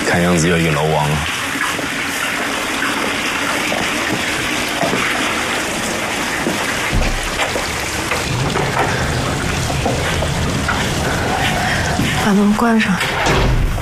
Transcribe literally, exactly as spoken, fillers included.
看样子又一个漏网了。 把门关上。